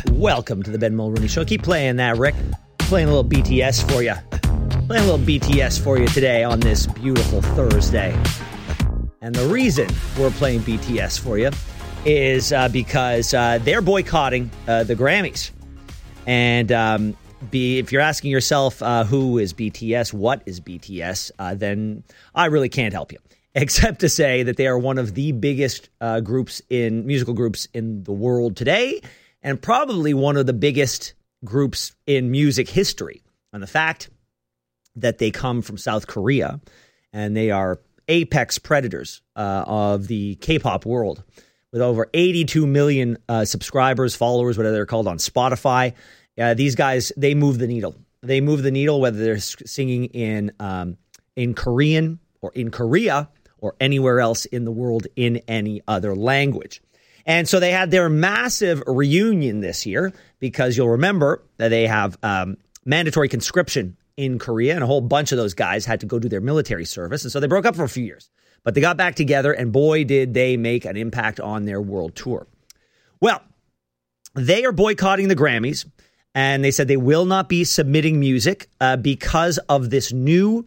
Welcome to the Ben Mulrooney Show. Keep playing that, Rick. Playing a little BTS for you. Playing a little BTS for you today on this beautiful Thursday. And the reason we're playing BTS for you is because they're boycotting the Grammys. And if you're asking yourself who is BTS, what is BTS, then I really can't help you. Except to say that they are one of the biggest musical groups in the world today, and probably one of the biggest groups in music history. And the fact that they come from South Korea, and they are apex predators of the K-pop world, with over 82 million subscribers, followers, whatever they're called, on Spotify. These guys, they move the needle. They move the needle whether they're singing in Korean or in Korea, or anywhere else in the world in any other language. And so they had their massive reunion this year because you'll remember that they have mandatory conscription in Korea, and a whole bunch of those guys had to go do their military service. And so they broke up for a few years. But they got back together, and boy, did they make an impact on their world tour. Well, they are boycotting the Grammys, and they said they will not be submitting music because of this new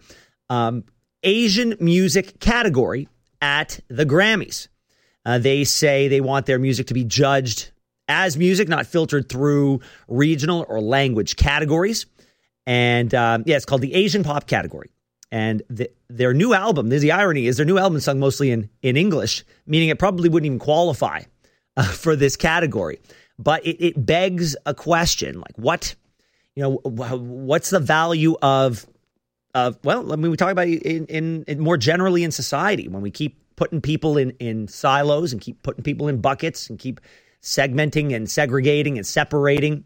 Asian music category at the Grammys. They say they want their music to be judged as music, not filtered through regional or language categories. And it's called the Asian pop category. And their new album, there's the irony, is their new album sung mostly in English, meaning it probably wouldn't even qualify for this category. But it begs a question, like what's the value of we talk about it in more generally in society, when we keep putting people in silos and keep putting people in buckets and keep segmenting and segregating and separating.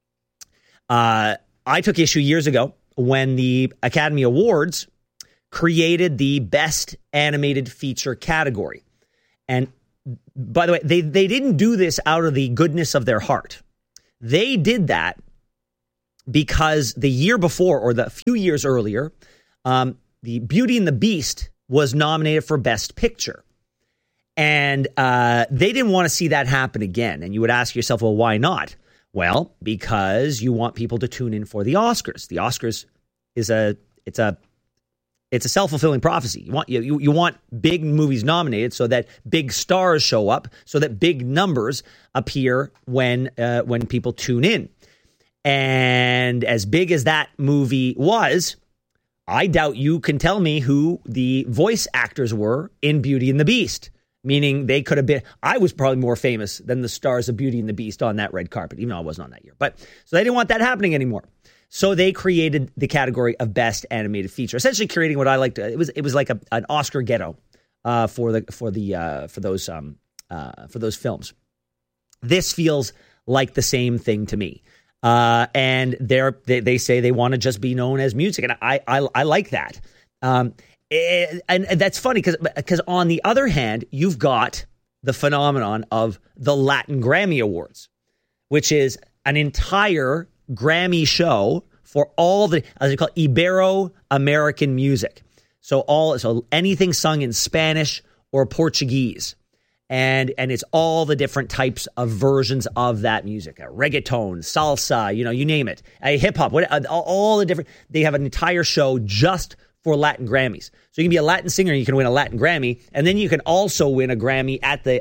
I took issue years ago when the Academy Awards created the Best Animated Feature category. And by the way, they didn't do this out of the goodness of their heart. They did that because the year before, or the few years earlier, the Beauty and the Beast was nominated for Best Picture. And they didn't want to see that happen again. And you would ask yourself, well, why not? Well, because you want people to tune in for the Oscars. The Oscars is it's a self-fulfilling prophecy. You want big movies nominated so that big stars show up, so that big numbers appear when people tune in. And as big as that movie was, I doubt you can tell me who the voice actors were in Beauty and the Beast. Meaning they could have been, I was probably more famous than the stars of Beauty and the Beast on that red carpet, even though I wasn't on that year. But so they didn't want that happening anymore. So they created the category of Best Animated Feature, essentially creating what I like to, it was like an Oscar ghetto for those films. This feels like the same thing to me. And they say they want to just be known as music. And I like that. And that's funny because on the other hand, you've got the phenomenon of the Latin Grammy Awards, which is an entire Grammy show for all the, as they call it, Ibero-American music. So anything sung in Spanish or Portuguese. And it's all the different types of versions of that music, reggaeton, salsa, you name it, hip hop, all the different. They have an entire show just for Latin Grammys. So you can be a Latin singer, and you can win a Latin Grammy, and then you can also win a Grammy at the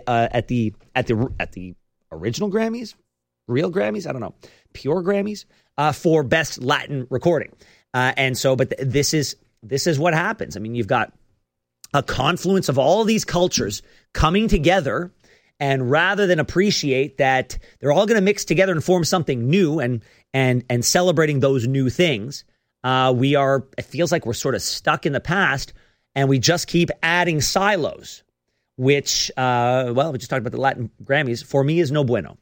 original Grammys, real Grammys, I don't know, pure Grammys for best Latin recording. But this is what happens. I mean, you've got a confluence of all of these cultures coming together, and rather than appreciate that they're all going to mix together and form something new and celebrating those new things, it feels like we're sort of stuck in the past, and we just keep adding silos, which, we just talked about the Latin Grammys, for me is no bueno.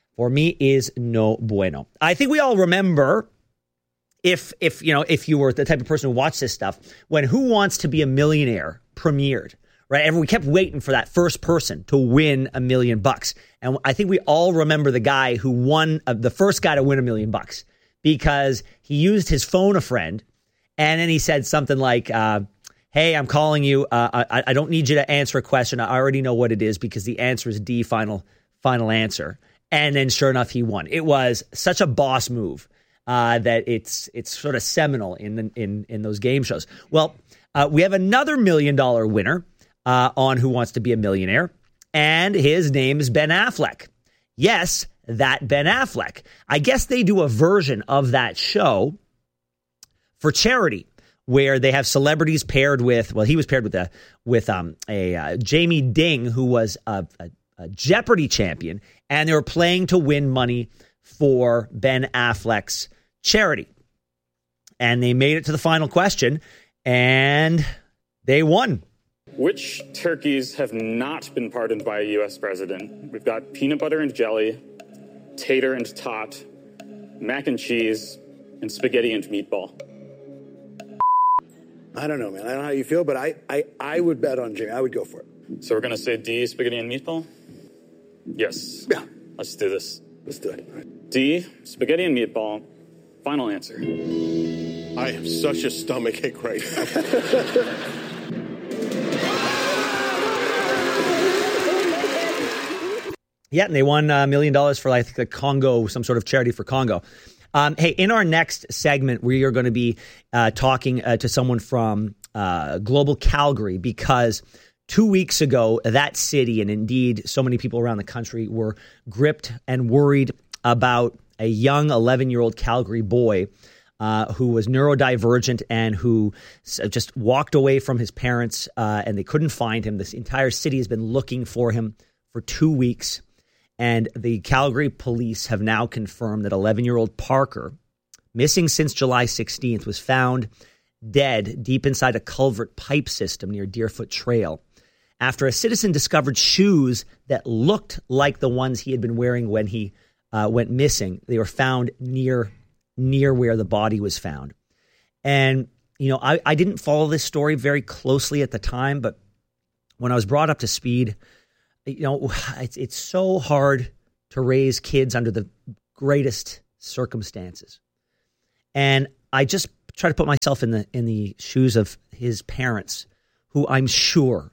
I think we all remember, if you were the type of person who watched this stuff, when Who Wants to Be a Millionaire premiered, right? And we kept waiting for that first person to win $1 million. And I think we all remember the guy who won, the first guy to win $1 million, because he used his phone a friend, and then he said something like, hey, I'm calling you. I don't need you to answer a question. I already know what it is because the answer is D, final answer. And then sure enough, he won. It was such a boss move that it's sort of seminal in those game shows. Well, we have another $1 million winner on Who Wants to Be a Millionaire, and his name is Ben Affleck. Yes, that Ben Affleck. I guess they do a version of that show for charity, where they have celebrities paired with, well, he was paired with Jamie Ding, who was a Jeopardy champion, and they were playing to win money for Ben Affleck's charity. And they made it to the final question, and they won. Which turkeys have not been pardoned by a U.S. president? We've got peanut butter and jelly, tater and tot, mac and cheese, and spaghetti and meatball. I don't know, man. I don't know how you feel, but I would bet on Jimmy. I would go for it. So we're going to say D, spaghetti and meatball? Yes. Yeah. Let's do this. Let's do it. Right. D, spaghetti and meatball. Final answer. I have such a stomachache right now. Yeah, and they won $1 million for like the Congo, some sort of charity for Congo. Hey, in our next segment, we are going to be talking to someone from Global Calgary, because 2 weeks ago, that city, and indeed so many people around the country, were gripped and worried about a young 11-year-old Calgary boy who was neurodivergent and who just walked away from his parents, and they couldn't find him. This entire city has been looking for him for 2 weeks. And the Calgary police have now confirmed that 11-year-old Parker, missing since July 16th, was found dead deep inside a culvert pipe system near Deerfoot Trail after a citizen discovered shoes that looked like the ones he had been wearing when he went missing. They were found near where the body was found. And, you know, I didn't follow this story very closely at the time, but when I was brought up to speed, you know, it's so hard to raise kids under the greatest circumstances. And I just try to put myself in the shoes of his parents, who I'm sure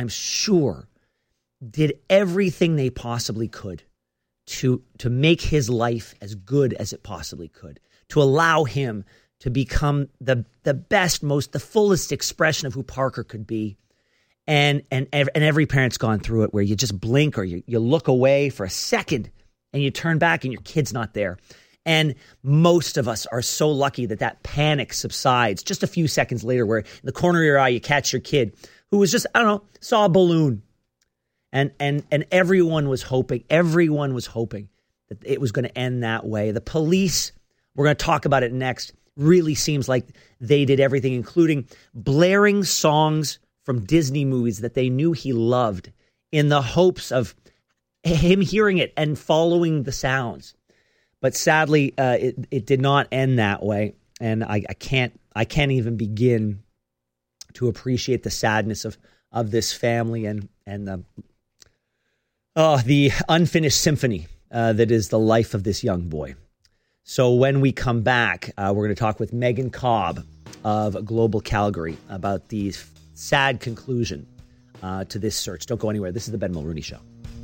did everything they possibly could to make his life as good as it possibly could, to allow him to become the best, the fullest expression of who Parker could be. And every parent's gone through it, where you just blink or you look away for a second and you turn back and your kid's not there. And most of us are so lucky that panic subsides just a few seconds later, where in the corner of your eye you catch your kid who was just, saw a balloon. And everyone was hoping that it was going to end that way. The police, we're going to talk about it next, really seems like they did everything, including blaring songs from Disney movies that they knew he loved, in the hopes of him hearing it and following the sounds. But sadly, it did not end that way, and I can't even begin to appreciate the sadness of this family and the unfinished symphony that is the life of this young boy. So when we come back, we're going to talk with Megan Cobb of Global Calgary about the sad conclusion to this search. Don't go anywhere. This is the Ben Mulrooney Show.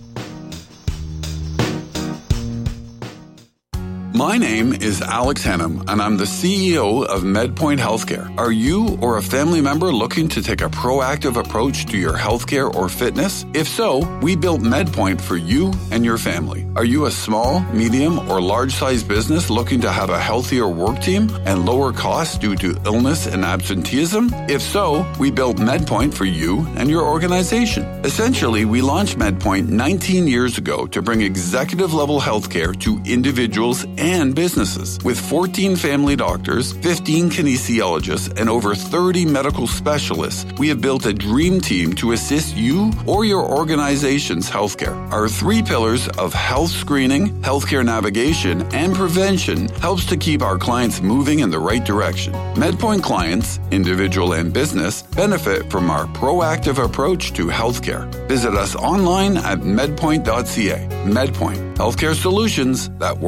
My name is Alex Hannum, and I'm the CEO of MedPoint Healthcare. Are you or a family member looking to take a proactive approach to your healthcare or fitness? If so, we built MedPoint for you and your family. Are you a small, medium, or large-sized business looking to have a healthier work team and lower costs due to illness and absenteeism? If so, we built MedPoint for you and your organization. Essentially, we launched MedPoint 19 years ago to bring executive-level healthcare to individuals and businesses. With 14 family doctors, 15 kinesiologists, and over 30 medical specialists, we have built a dream team to assist you or your organization's healthcare. Our 3 pillars of health screening, healthcare navigation, and prevention helps to keep our clients moving in the right direction. MedPoint clients, individual and business, benefit from our proactive approach to healthcare. Visit us online at medpoint.ca. MedPoint, healthcare solutions that work.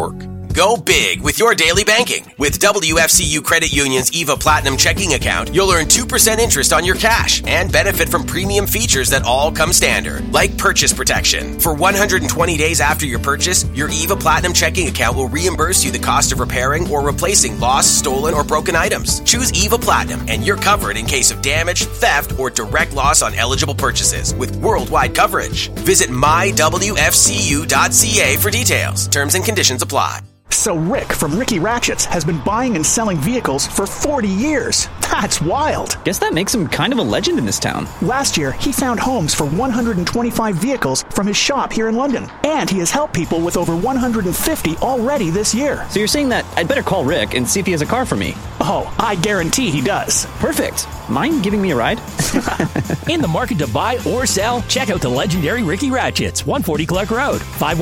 Go big with your daily banking. With WFCU Credit Union's EVA Platinum checking account, you'll earn 2% interest on your cash and benefit from premium features that all come standard, like purchase protection. For 120 days after your purchase, your EVA Platinum checking account will reimburse you the cost of repairing or replacing lost, stolen, or broken items. Choose EVA Platinum and you're covered in case of damage, theft, or direct loss on eligible purchases with worldwide coverage. Visit mywfcu.ca for details. Terms and conditions apply. So Rick from Ricky Ratchets has been buying and selling vehicles for 40 years. That's wild. Guess that makes him kind of a legend in this town. Last year, he found homes for 125 vehicles from his shop here in London. And he has helped people with over 150 already this year. So you're saying that I'd better call Rick and see if he has a car for me? Oh, I guarantee he does. Perfect. Mind giving me a ride? In the market to buy or sell? Check out the legendary Ricky Ratchets, 140 Clark Road,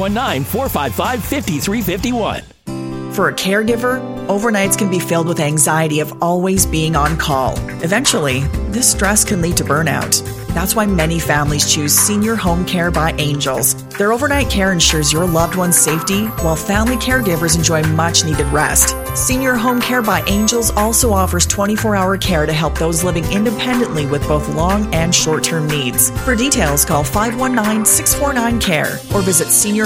519-455-5351. For a caregiver, overnights can be filled with anxiety of always being on call. Eventually, this stress can lead to burnout. That's why many families choose Senior Home Care by Angels. Their overnight care ensures your loved one's safety, while family caregivers enjoy much-needed rest. Senior Home Care by Angels also offers 24-hour care to help those living independently with both long and short-term needs. For details, call 519-649-CARE or visit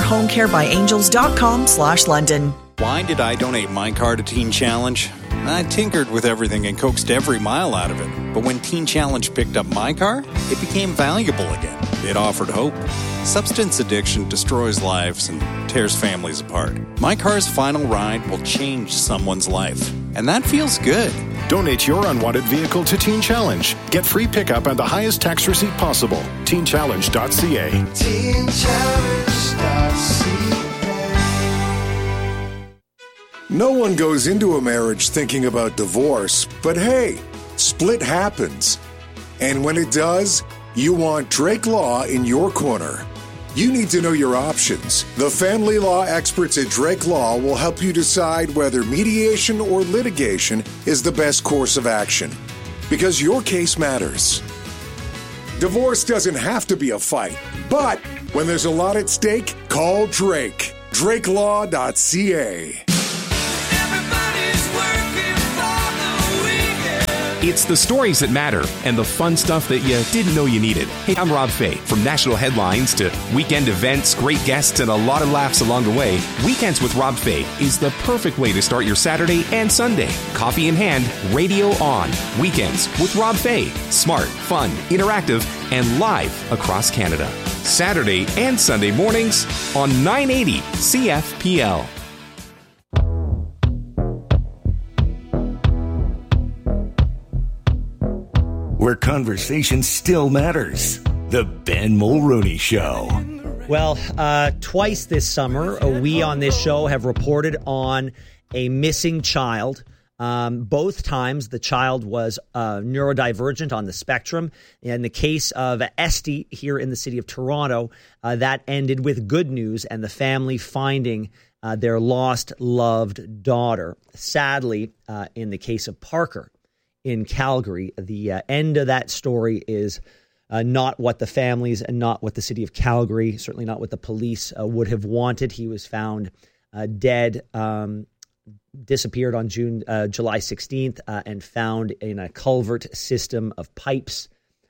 seniorhomecarebyangels.com/London. Why did I donate my car to Teen Challenge? I tinkered with everything and coaxed every mile out of it. But when Teen Challenge picked up my car, it became valuable again. It offered hope. Substance addiction destroys lives and tears families apart. My car's final ride will change someone's life. And that feels good. Donate your unwanted vehicle to Teen Challenge. Get free pickup and the highest tax receipt possible. TeenChallenge.ca. TeenChallenge.ca. No one goes into a marriage thinking about divorce, but hey, split happens. And when it does, you want Drake Law in your corner. You need to know your options. The family law experts at Drake Law will help you decide whether mediation or litigation is the best course of action, because your case matters. Divorce doesn't have to be a fight, but when there's a lot at stake, call Drake. DrakeLaw.ca. It's the stories that matter and the fun stuff that you didn't know you needed. Hey, I'm Rob Fay. From national headlines to weekend events, great guests, and a lot of laughs along the way, Weekends with Rob Fay is the perfect way to start your Saturday and Sunday. Coffee in hand, radio on. Weekends with Rob Fay. Smart, fun, interactive, and live across Canada. Saturday and Sunday mornings on 980 CFPL. Where conversation still matters. The Ben Mulroney Show. Well, twice this summer, we on this show have reported on a missing child. Both times, the child was neurodivergent on the spectrum. In the case of Esty here in the city of Toronto, that ended with good news and the family finding their lost, loved daughter. Sadly, in the case of Parker in Calgary, the end of that story is not what the families and not what the city of Calgary, certainly not what the police would have wanted. He was found dead, disappeared on July 16th and found in a culvert system of pipes.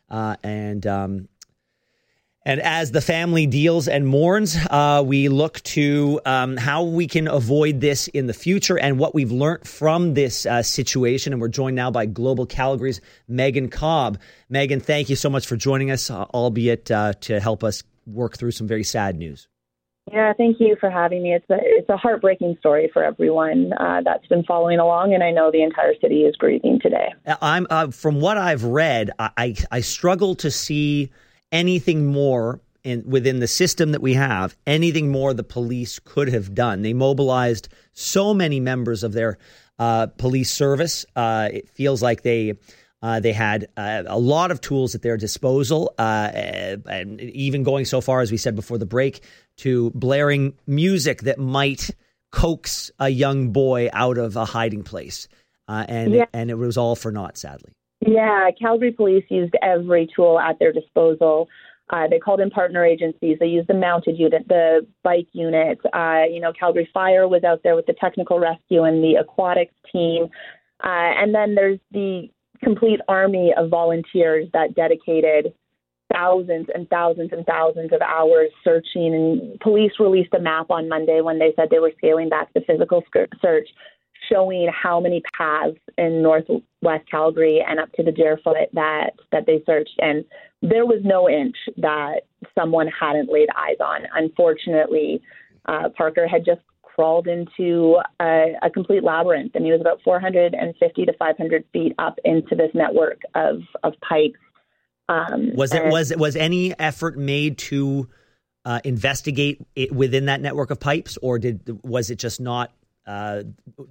And as the family deals and mourns, we look to how we can avoid this in the future and what we've learned from this situation. And we're joined now by Global Calgary's Megan Cobb. Megan, thank you so much for joining us, albeit to help us work through some very sad news. Yeah, thank you for having me. It's a heartbreaking story for everyone that's been following along, and I know the entire city is grieving today. From what I've read, I struggle to see anything more within the system that we have, anything more the police could have done. They mobilized so many members of their police service. It feels like they had a lot of tools at their disposal, and even going so far, as we said before the break, to blaring music that might coax a young boy out of a hiding place. And it was all for naught, sadly. Yeah, Calgary police used every tool at their disposal. They called in partner agencies. They used the mounted unit, the bike unit. Calgary Fire was out there with the technical rescue and the aquatics team. And then there's the complete army of volunteers that dedicated thousands and thousands and thousands of hours searching. And police released a map on Monday when they said they were scaling back the physical search, showing how many paths in northwest Calgary and up to the Deerfoot that they searched. And there was no inch that someone hadn't laid eyes on. Unfortunately, Parker had just crawled into a complete labyrinth, and he was about 450 to 500 feet up into this network of pipes. Was any effort made to investigate it within that network of pipes, or was it just not? What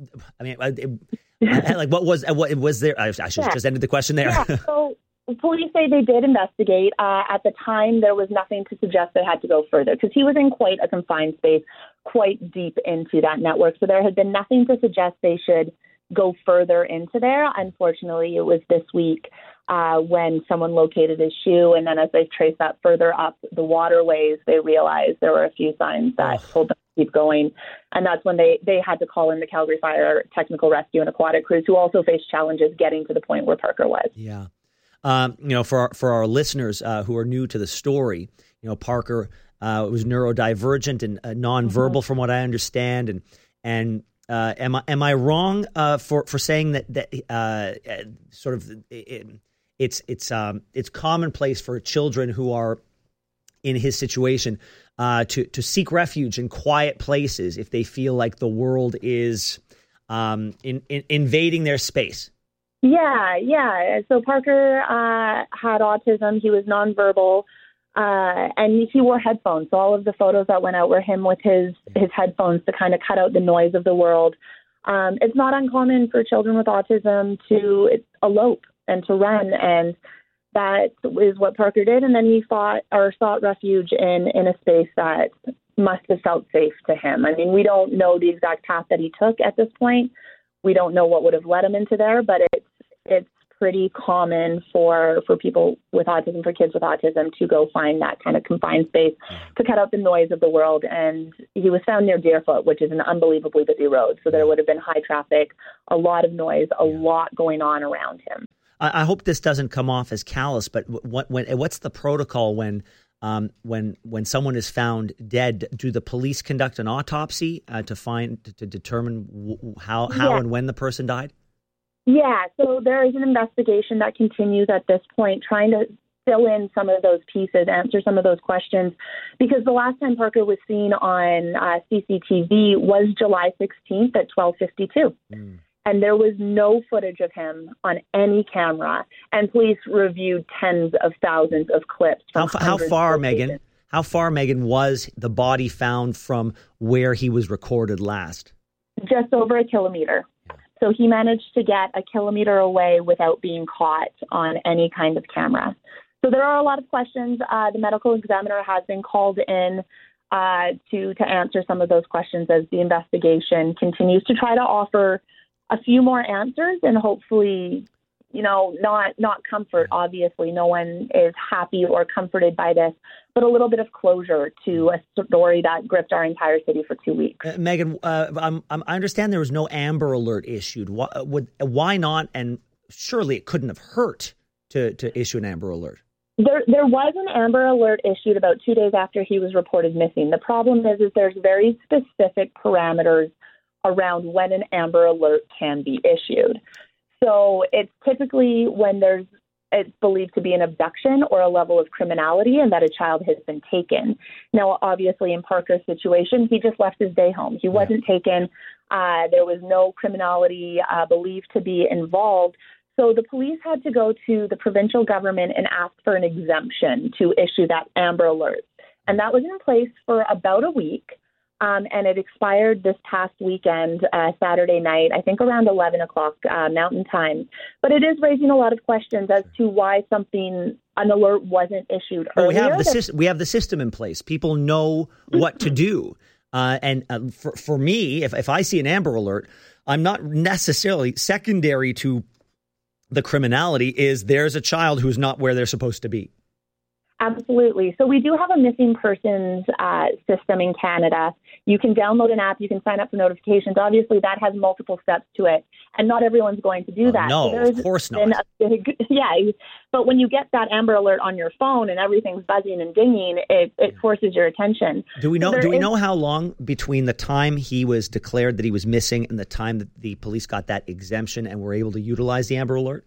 was there? I should have just ended the question there. Yeah, so police say they did investigate. At the time, there was nothing to suggest they had to go further because he was in quite a confined space, quite deep into that network. So there had been nothing to suggest they should go further into there. Unfortunately, it was this week when someone located his shoe, and then as they traced that further up the waterways, they realized there were a few signs that told them to keep going. And that's when they had to call in the Calgary Fire technical rescue and aquatic crews, who also faced challenges getting to the point where Parker was. Yeah. For our listeners who are new to the story, Parker was neurodivergent and nonverbal, from what I understand. And am I wrong for saying that sort of it's commonplace for children who are in his situation to seek refuge in quiet places if they feel like the world is invading their space? Yeah. So Parker had autism. He was nonverbal, and he wore headphones. So all of the photos that went out were him with his headphones to kind of cut out the noise of the world. It's not uncommon for children with autism to elope and to run, and that is what Parker did. And then he sought refuge in a space that must have felt safe to him. I mean, we don't know the exact path that he took at this point. We don't know what would have led him into there, but it's pretty common for people with autism, for kids with autism, to go find that kind of confined space to cut out the noise of the world. And he was found near Deerfoot, which is an unbelievably busy road. So there would have been high traffic, a lot of noise, a lot going on around him. I hope this doesn't come off as callous, but what's the protocol when someone is found dead? Do the police conduct an autopsy to determine how and when the person died? Yeah, so there is an investigation that continues at this point, trying to fill in some of those pieces, answer some of those questions, because the last time Parker was seen on CCTV was July 16th at 12:52. And there was no footage of him on any camera, and police reviewed tens of thousands of clips. How far, Megan? How far, Megan, was the body found from where he was recorded last? Just over a kilometer. So he managed to get a kilometer away without being caught on any kind of camera. So there are a lot of questions. The medical examiner has been called in to answer some of those questions as the investigation continues to try to offer a few more answers and hopefully, not comfort. Obviously, no one is happy or comforted by this, but a little bit of closure to a story that gripped our entire city for 2 weeks. Megan, I understand there was no Amber Alert issued. Why not? And surely it couldn't have hurt to issue an Amber Alert. There was an Amber Alert issued about 2 days after he was reported missing. The problem is there's very specific parameters around when an Amber Alert can be issued. So it's typically when it's believed to be an abduction or a level of criminality and that a child has been taken. Now, obviously, in Parker's situation, he just left his day home. He wasn't taken. There was no criminality believed to be involved. So the police had to go to the provincial government and ask for an exemption to issue that Amber Alert. And that was in place for about a week. And it expired this past weekend, Saturday night, I think around 11 o'clock Mountain Time. But it is raising a lot of questions as to why an alert wasn't issued earlier. We have the system in place. People know what to do. And for me, if I see an Amber Alert, I'm not necessarily secondary to the criminality is there's a child who's not where they're supposed to be. Absolutely. So we do have a missing persons system in Canada. You can download an app. You can sign up for notifications. Obviously, that has multiple steps to it, and not everyone's going to do that. No, so of course not. But when you get that Amber Alert on your phone and everything's buzzing and dinging, it forces your attention. Do we know how long between the time he was declared that he was missing and the time that the police got that exemption and were able to utilize the Amber Alert?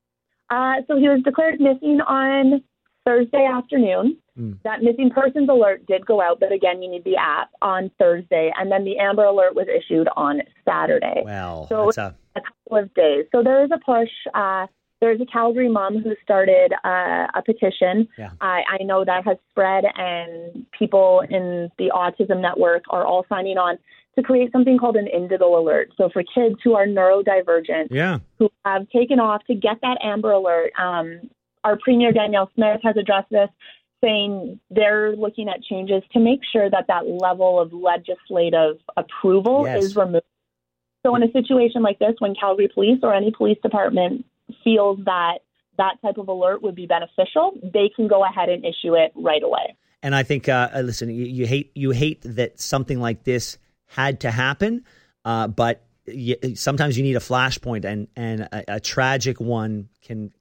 So he was declared missing on Thursday afternoon. That missing persons alert did go out, but again, you need the app on Thursday, and then the Amber Alert was issued on Saturday. Well, so that's a couple of days. So there is a push. There's a Calgary mom who started a petition. Yeah. I know that has spread, and people in the Autism Network are all signing on to create something called an Indigo Alert. So for kids who are neurodivergent, who have taken off to get that Amber Alert, our Premier Danielle Smith has addressed this, saying they're looking at changes to make sure that level of legislative approval is removed. So in a situation like this, when Calgary Police or any police department feels that type of alert would be beneficial, they can go ahead and issue it right away. And I think, listen, you hate that something like this had to happen, but sometimes you need a flashpoint, and a tragic one can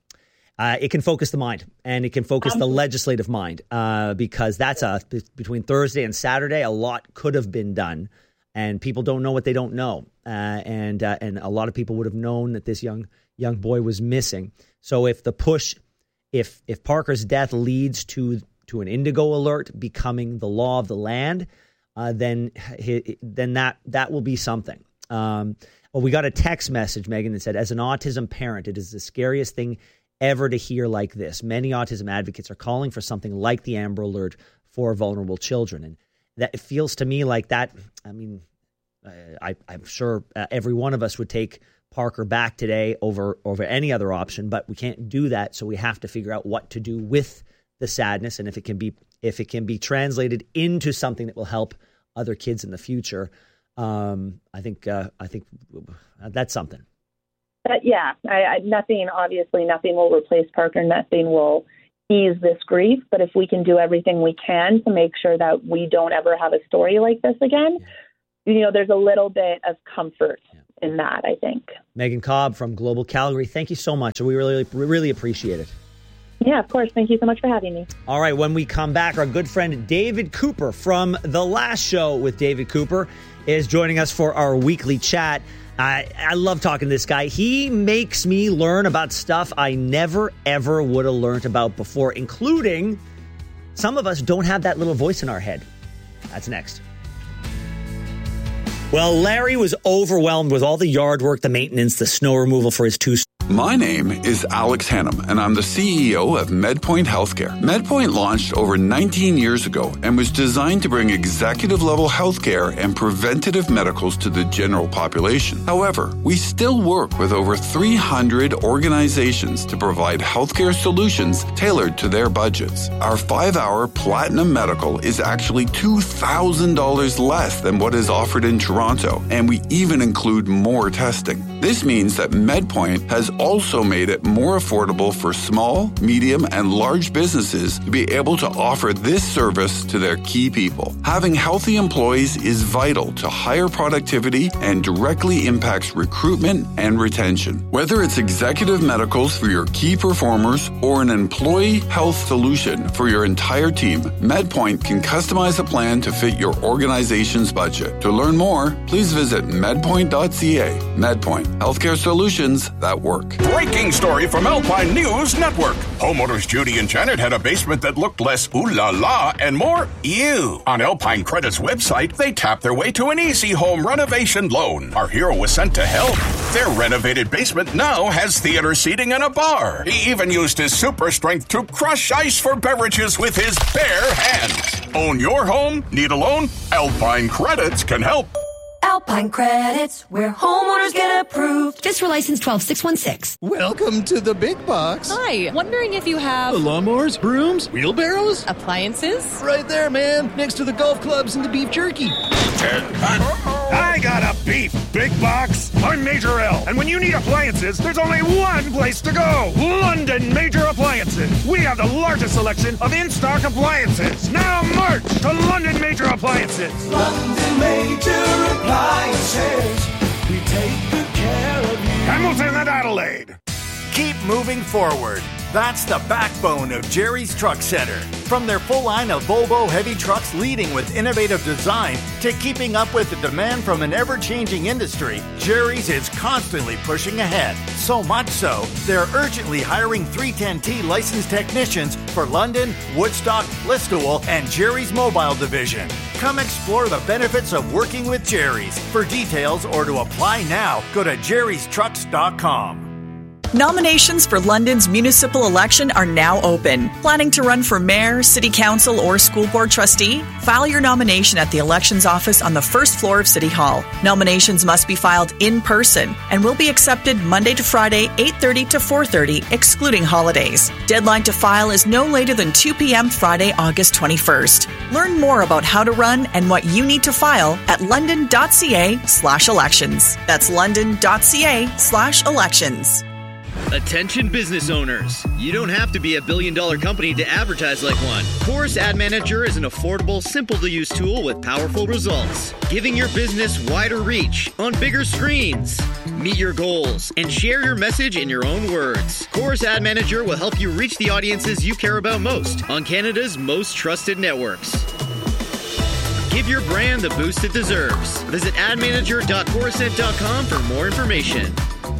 it can focus the mind, and it can focus the legislative mind, because that's between Thursday and Saturday, a lot could have been done, and people don't know what they don't know, and a lot of people would have known that this young boy was missing. So if the push, if Parker's death leads to an Indigo Alert becoming the law of the land, then that will be something. Well, we got a text message, Megan, that said, as an autism parent, it is the scariest thing ever to hear like this. Many autism advocates are calling for something like the Amber Alert for vulnerable children. And that it feels to me like that. I mean, I'm sure every one of us would take Parker back today over any other option, but we can't do that. So we have to figure out what to do with the sadness, and if it can be translated into something that will help other kids in the future. I think that's something. Nothing will replace Parker. Nothing will ease this grief. But if we can do everything we can to make sure that we don't ever have a story like this again, there's a little bit of comfort in that, I think. Megan Cobb from Global Calgary, thank you so much. We really appreciate it. Yeah, of course. Thank you so much for having me. All right. When we come back, our good friend David Cooper from The Last Show with David Cooper is joining us for our weekly chat. I love talking to this guy. He makes me learn about stuff I never, ever would have learned about before, including some of us don't have that little voice in our head. That's next. Well, Larry was overwhelmed with all the yard work, the maintenance, the snow removal for his two. My name is Alex Hannum, and I'm the CEO of MedPoint Healthcare. MedPoint launched over 19 years ago and was designed to bring executive-level healthcare and preventative medicals to the general population. However, we still work with over 300 organizations to provide healthcare solutions tailored to their budgets. Our 5-hour Platinum Medical is actually $2,000 less than what is offered in Toronto, and we even include more testing. This means that MedPoint has also made it more affordable for small, medium, and large businesses to be able to offer this service to their key people. Having healthy employees is vital to higher productivity and directly impacts recruitment and retention. Whether it's executive medicals for your key performers or an employee health solution for your entire team, MedPoint can customize a plan to fit your organization's budget. To learn more, please visit medpoint.ca. MedPoint, healthcare solutions that work. Breaking story from Alpine News Network. Homeowners Judy and Janet had a basement that looked less ooh la la and more ew. On Alpine Credit's website, they tapped their way to an easy home renovation loan. Our hero was sent to help. Their renovated basement now has theater seating and a bar. He even used his super strength to crush ice for beverages with his bare hands. Own your home? Need a loan? Alpine Credits can help. Alpine Credits, where homeowners get approved. Just for license 12616. Welcome to the big box. Hi, wondering if you have... lawnmowers, brooms, wheelbarrows? Appliances? Right there, man. Next to the golf clubs and the beef jerky. I got a beef safe. Big box, I'm Major L. And when you need appliances, there's only one place to go. London Major Appliances. We have the largest selection of in-stock appliances. Now march to London Major Appliances. London Major Appliances. We take good care of you. Hamilton and Adelaide. Keep moving forward. That's the backbone of Jerry's Truck Center. From their full line of Volvo heavy trucks leading with innovative design to keeping up with the demand from an ever-changing industry, Jerry's is constantly pushing ahead. So much so, they're urgently hiring 310T licensed technicians for London, Woodstock, Listowel, and Jerry's Mobile Division. Come explore the benefits of working with Jerry's. For details or to apply now, go to jerrystrucks.com. Nominations for London's municipal election are now open. Planning to run for mayor, city council, or school board trustee? File your nomination at the elections office on the first floor of City Hall. Nominations must be filed in person and will be accepted Monday to Friday, 8:30 to 4:30, excluding holidays. Deadline to file is no later than 2 p.m. Friday, August 21st. Learn more about how to run and what you need to file at london.ca/elections. That's london.ca/elections. Attention business owners. You don't have to be a billion-dollar company to advertise like one. Chorus Ad Manager is an affordable, simple-to-use tool with powerful results, giving your business wider reach on bigger screens. Meet your goals and share your message in your own words. Chorus Ad Manager will help you reach the audiences you care about most on Canada's most trusted networks. Give your brand the boost it deserves. Visit admanager.chorusnet.com for more information.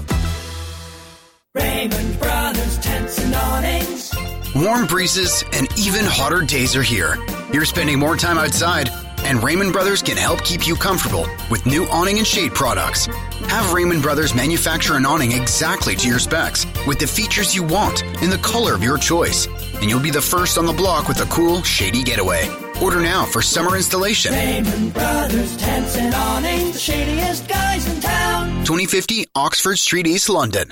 Raymond Brothers Tents and Awnings. Warm breezes and even hotter days are here. You're spending more time outside, and Raymond Brothers can help keep you comfortable with new awning and shade products. Have Raymond Brothers manufacture an awning exactly to your specs with the features you want in the color of your choice, and you'll be the first on the block with a cool, shady getaway. Order now for summer installation. Raymond Brothers Tents and Awnings, the shadiest guys in town. 2050 Oxford Street, East London.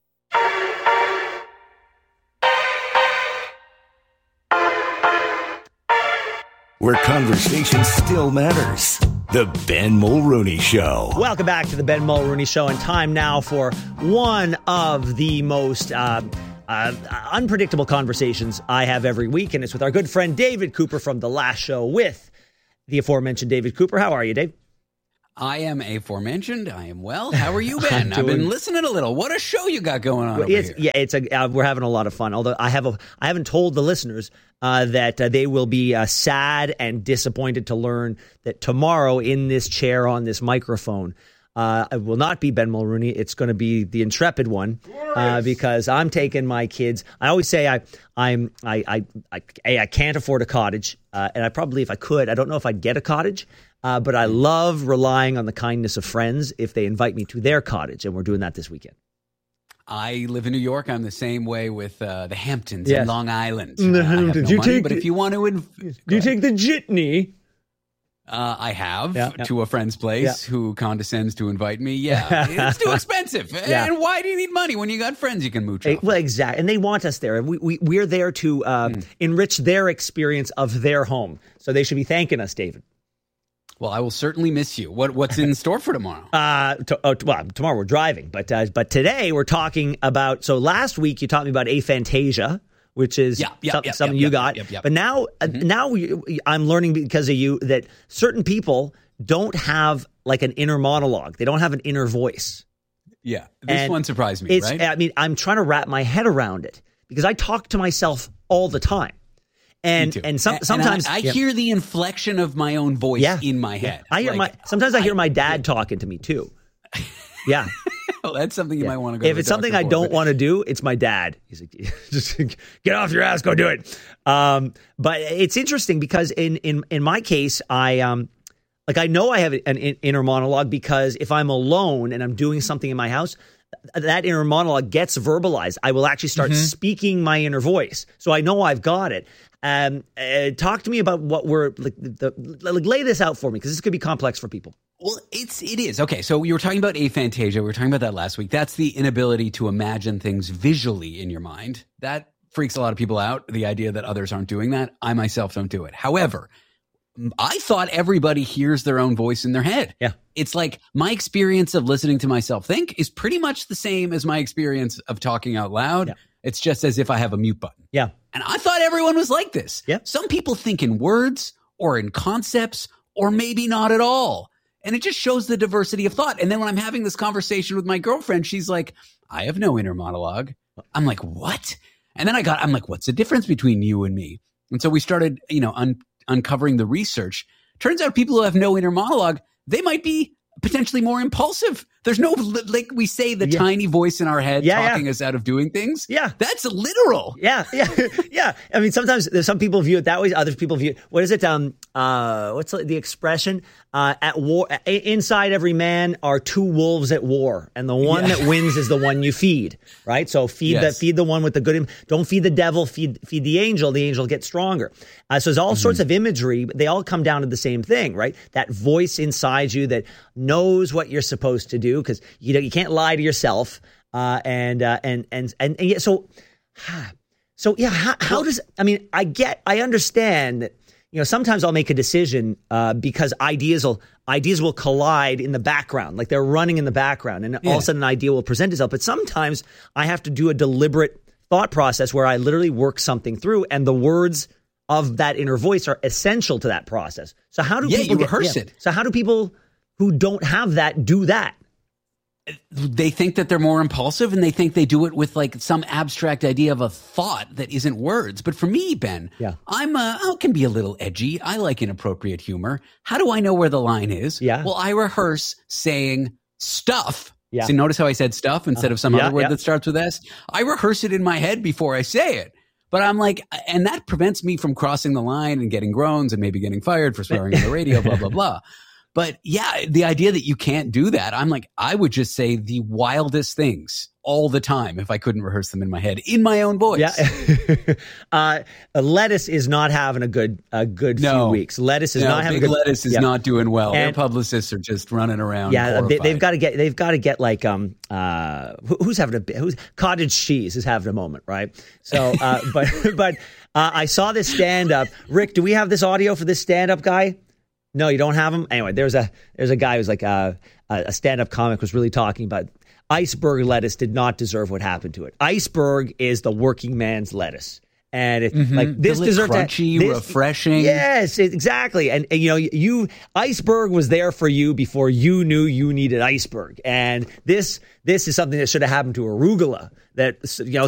Where conversation still matters. The Ben Mulrooney Show. Welcome back to the Ben Mulrooney Show, and time now for one of the most unpredictable conversations I have every week, and it's with our good friend David Cooper from The Last Show with the aforementioned David Cooper. How are you, Dave? I am aforementioned. I am well. How are you, Ben? I've been listening a little. What a show you got going on over here. Yeah, we're having a lot of fun. Although I haven't told the listeners that they will be sad and disappointed to learn that tomorrow in this chair on this microphone, it will not be Ben Mulrooney. It's going to be the intrepid one because I'm taking my kids. I always say I can't afford a cottage, and I probably, if I could, I don't know if I'd get a cottage. But I love relying on the kindness of friends if they invite me to their cottage, and we're doing that this weekend. I live in New York. I'm the same way with the Hamptons in Long Island. The Hamptons. But if you want to, do you take the jitney? I have to a friend's place who condescends to invite me. Yeah, it's too expensive. And why do you need money when you got friends you can mooch off? Well, exactly. And they want us there. And we're there to enrich their experience of their home. So they should be thanking us, David. Well, I will certainly miss you. What's in store for tomorrow? Tomorrow we're driving, but today we're talking about. So last week you taught me about aphantasia, which is something you got. But now, I'm learning because of you that certain people don't have like an inner monologue. They don't have an inner voice. Yeah, this one surprised me. Right? I mean, I'm trying to wrap my head around it because I talk to myself all the time. And sometimes I hear the inflection of my own voice in my head. I hear sometimes I hear my dad talking to me too. Yeah. Well, that's something you might want to go. If it's something I don't want to do, it's my dad. He's like, just get off your ass, go do it. But it's interesting because in my case, I know I have an inner monologue because if I'm alone and I'm doing something in my house, that inner monologue gets verbalized. I will actually start speaking my inner voice. So I know I've got it. Talk to me about what we're lay this out for me because this could be complex for people. Well, it is. Okay, so you were talking about aphantasia. We were talking about that last week. That's the inability to imagine things visually in your mind. That freaks a lot of people out, the idea that others aren't doing that. I myself don't do it. However, I thought everybody hears their own voice in their head. Yeah. It's like my experience of listening to myself think is pretty much the same as my experience of talking out loud. Yeah. It's just as if I have a mute button. Yeah. And I thought everyone was like this. Yeah. Some people think in words or in concepts or maybe not at all. And it just shows the diversity of thought. And then when I'm having this conversation with my girlfriend, she's like, I have no inner monologue. I'm like, what? And then I'm like, what's the difference between you and me? And so we started, uncovering the research. Turns out people who have no inner monologue, they might be potentially more impulsive. There's no, like we say, the tiny voice in our head talking us out of doing things. Yeah. That's literal. Yeah. I mean, sometimes some people view it that way. Other people view it. What is it? What's the expression? At war, inside every man are two wolves at war, and the one that wins is the one you feed. Right. So feed the one with the good. Don't feed the devil. Feed the angel. The angel gets stronger. So there's all sorts of imagery. But they all come down to the same thing, right? That voice inside you that knows what you're supposed to do, because you can't lie to yourself. How does, I understand that, sometimes I'll make a decision because ideas will collide in the background, like they're running in the background, and all of a sudden an idea will present itself. But sometimes I have to do a deliberate thought process where I literally work something through, and the words of that inner voice are essential to that process. So how do people rehearse it? So how do people who don't have that do that? They think that they're more impulsive, and they think they do it with like some abstract idea of a thought that isn't words. But for me, Ben, I can be a little edgy. I like inappropriate humor. How do I know where the line is? Yeah. Well, I rehearse saying stuff. Yeah. So notice how I said stuff instead of some other word that starts with S? I rehearse it in my head before I say it. But I'm like, and that prevents me from crossing the line and getting groans and maybe getting fired for swearing on the radio, blah, blah, blah. But yeah, the idea that you can't do that, I'm like, I would just say the wildest things all the time if I couldn't rehearse them in my head, in my own voice. Yeah. Lettuce is not having a good few weeks. Lettuce is not having a good. Lettuce is not doing well. Their publicists are just running around. Yeah, they've got to get like who's cottage cheese is having a moment, right? So, but I saw this stand up. Rick, do we have this audio for this stand up guy? No, you don't have him? Anyway, there's a guy who's like a stand-up comic was really talking about iceberg lettuce did not deserve what happened to it. Iceberg is the working man's lettuce. And it's like this deserves crunchy, refreshing. Yes, exactly. And you iceberg was there for you before you knew you needed iceberg. And this is something that should have happened to arugula. That